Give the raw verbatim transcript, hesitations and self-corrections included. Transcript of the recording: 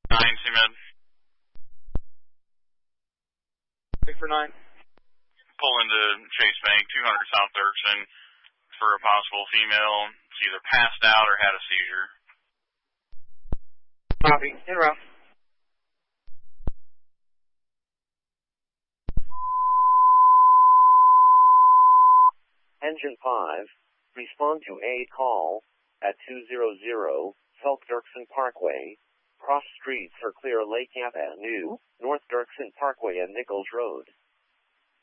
nine, C-Med. six for nine. Pull into Chase Bank, two hundred South Dirksen, for a possible female. It's either passed out or had a seizure. Copy. En route. Engine five, respond to a call at two hundred South Dirksen Parkway. Cross streets are clear Lake Avenue, North Dirksen Parkway and Nichols Road.